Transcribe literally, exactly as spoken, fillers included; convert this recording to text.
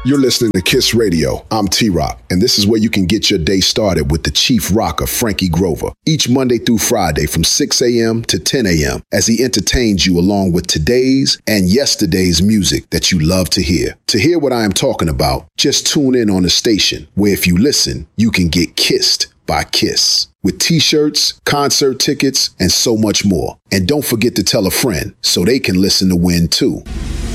You're listening to Kiss Radio. I'm T-Rock, and this is where you can get your day started with the chief rocker, Frankie Grover, each Monday through Friday from six a.m. to ten a.m. as he entertains you along with today's and yesterday's music that you love to hear. To hear what I am talking about, just tune in on the station, where if you listen, you can get kissed by Kiss with t-shirts, concert tickets, and so much more. And don't forget to tell a friend so they can listen to win too.